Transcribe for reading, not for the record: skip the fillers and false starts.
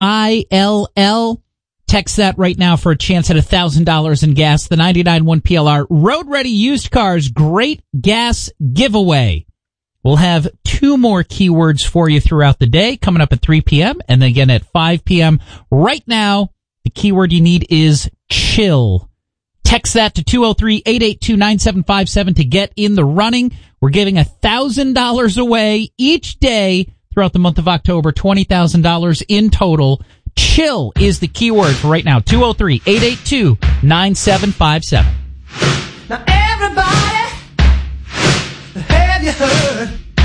ILL. Text that right now for a chance at $1,000 in gas. The 99.1 PLR Road Ready Used Cars Great Gas Giveaway. We'll have 2 more keywords for you throughout the day, coming up at 3 p.m. and then again at 5 p.m. Right now, the keyword you need is chill. Text that to 203-882-9757 to get in the running. We're giving $1,000 away each day throughout the month of October, $20,000 in total. Chill is the keyword for right now. 203-882-9757. Now everybody, have you heard?